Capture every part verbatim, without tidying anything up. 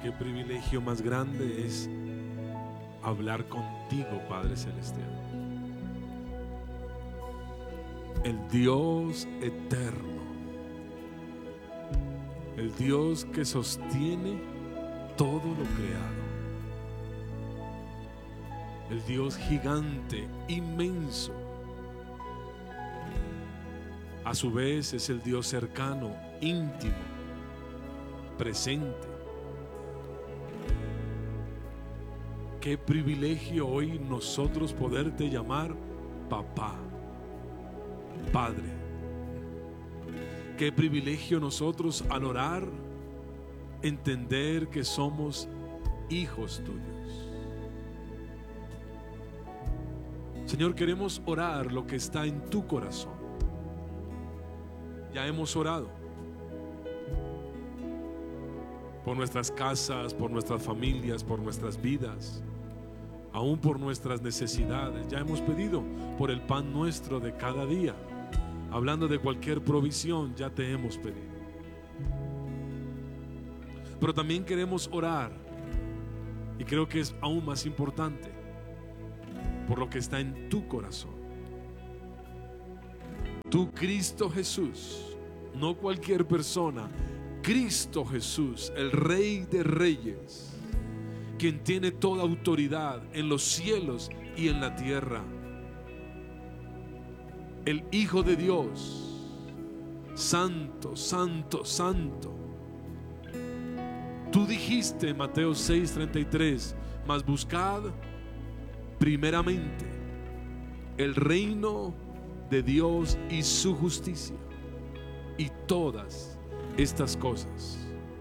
Qué privilegio más grande es hablar contigo, Padre Celestial. El Dios eterno, el Dios que sostiene todo lo creado, el Dios gigante, inmenso. A su vez es el Dios cercano, íntimo, presente. Qué privilegio hoy nosotros poderte llamar papá, Padre. Qué privilegio nosotros al orar entender que somos hijos tuyos. Señor, queremos orar lo que está en tu corazón. Ya hemos orado por nuestras casas, por nuestras familias, por nuestras vidas, aún por nuestras necesidades. Ya hemos pedido por el pan nuestro de cada día. Hablando de cualquier provisión, ya te hemos pedido. Pero también queremos orar, y creo que es aún más importante, por lo que está en tu corazón. Tú, Cristo Jesús, no cualquier persona, Cristo Jesús, el Rey de Reyes, quien tiene toda autoridad en los cielos y en la tierra, el Hijo de Dios, santo, santo, santo. Tú dijiste en Mateo seis treinta y tres, mas buscad primeramente el reino de Dios y su justicia, y todas estas cosas.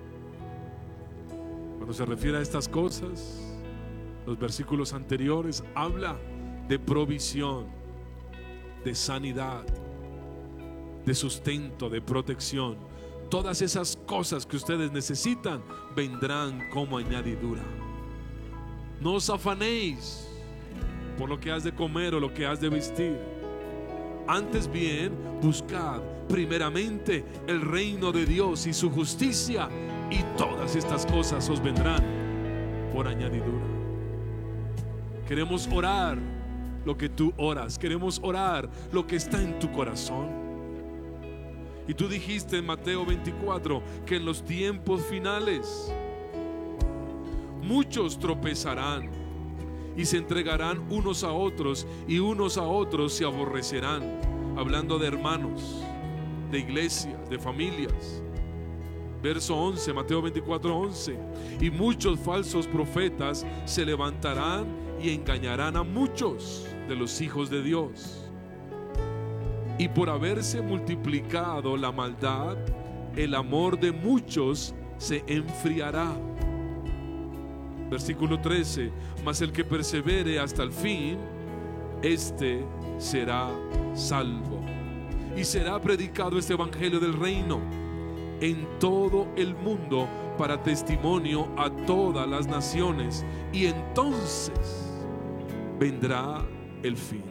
Cuando se refiere a estas cosas, los versículos anteriores habla de provisión, de sanidad, de sustento, de protección. Todas esas cosas que ustedes necesitan vendrán como añadidura. No os afanéis por lo que has de comer o lo que has de vestir. Antes bien, buscad primeramente el reino de Dios y su justicia, y todas estas cosas os vendrán por añadidura. Queremos orar lo que tú oras. Queremos orar lo que está en tu corazón. Y tú dijiste en Mateo veinticuatro que en los tiempos finales muchos tropezarán y se entregarán unos a otros, y unos a otros se aborrecerán. Hablando de hermanos, de iglesias, de familias. Verso once, Mateo veinticuatro once. Y muchos falsos profetas se levantarán y engañarán a muchos de los hijos de Dios. Y por haberse multiplicado la maldad, el amor de muchos se enfriará. Versículo trece. Mas el que persevere hasta el fin, este será salvo. Y será predicado este evangelio del reino en todo el mundo para testimonio a todas las naciones, y entonces vendrá el fin.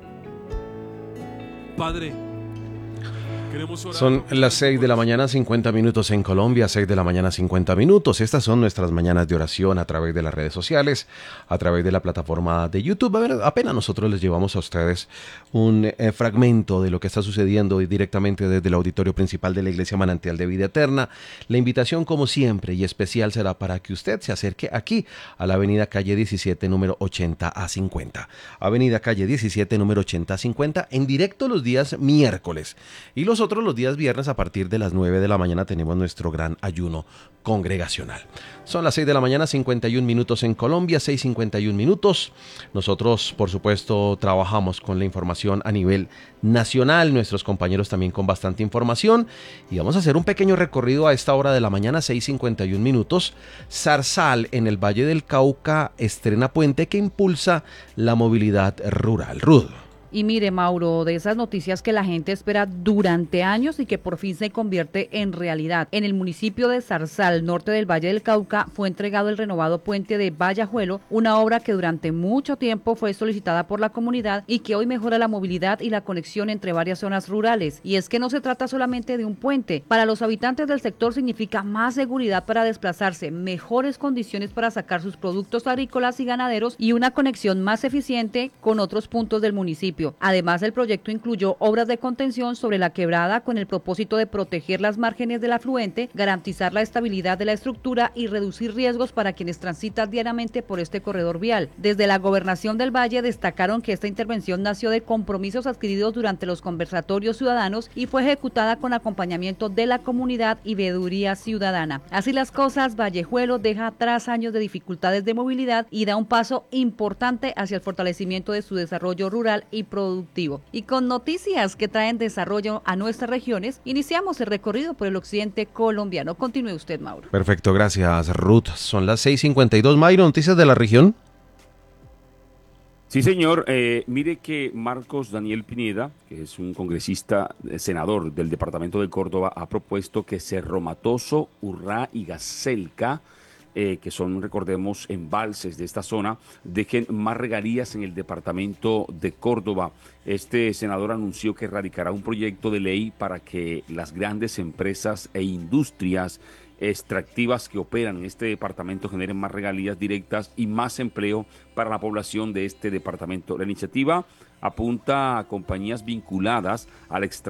Padre, queremos orar. Son las seis de la mañana, cincuenta minutos en Colombia, seis de la mañana, cincuenta minutos. Estas son nuestras mañanas de oración a través de las redes sociales, a través de la plataforma de YouTube. A ver, apenas nosotros les llevamos a ustedes un eh, fragmento de lo que está sucediendo directamente desde el auditorio principal de la Iglesia Manantial de Vida Eterna. La invitación, como siempre y especial, será para que usted se acerque aquí a la avenida Calle diecisiete, número ochenta a cincuenta. Avenida Calle diecisiete, número ochenta a cincuenta, en directo los días miércoles. Y los otros los días viernes a partir de las nueve de la mañana tenemos nuestro gran ayuno congregacional. Son las seis de la mañana, cincuenta y un minutos en Colombia, seis cincuenta y un minutos. Nosotros, por supuesto, trabajamos con la información a nivel nacional, nuestros compañeros también con bastante información, y vamos a hacer un pequeño recorrido a esta hora de la mañana, seis cincuenta y un minutos. Zarzal, en el Valle del Cauca, estrena puente que impulsa la movilidad rural. Ruth. Y mire, Mauro, de esas noticias que la gente espera durante años y que por fin se convierte en realidad. En el municipio de Zarzal, norte del Valle del Cauca, fue entregado el renovado puente de Vallajuelo, una obra que durante mucho tiempo fue solicitada por la comunidad y que hoy mejora la movilidad y la conexión entre varias zonas rurales. Y es que no se trata solamente de un puente. Para los habitantes del sector significa más seguridad para desplazarse, mejores condiciones para sacar sus productos agrícolas y ganaderos y una conexión más eficiente con otros puntos del municipio. Además, el proyecto incluyó obras de contención sobre la quebrada con el propósito de proteger las márgenes del afluente, garantizar la estabilidad de la estructura y reducir riesgos para quienes transitan diariamente por este corredor vial. Desde la Gobernación del Valle destacaron que esta intervención nació de compromisos adquiridos durante los conversatorios ciudadanos y fue ejecutada con acompañamiento de la comunidad y veeduría ciudadana. Así las cosas, Vallajuelo deja atrás años de dificultades de movilidad y da un paso importante hacia el fortalecimiento de su desarrollo rural y productivo. Y con noticias que traen desarrollo a nuestras regiones, iniciamos el recorrido por el occidente colombiano. Continúe usted, Mauro. Perfecto, gracias, Ruth. Son las seis cincuenta y dos. Mayro, noticias de la región. Sí, señor. Eh, mire que Marcos Daniel Pineda, que es un congresista, eh, senador del departamento de Córdoba, ha propuesto que Cerro Matoso, Urrá y Gacelca, Eh, que son, recordemos, embalses de esta zona, dejen más regalías en el departamento de Córdoba. Este senador anunció que radicará un proyecto de ley para que las grandes empresas e industrias extractivas que operan en este departamento generen más regalías directas y más empleo para la población de este departamento. La iniciativa apunta a compañías vinculadas a la extracción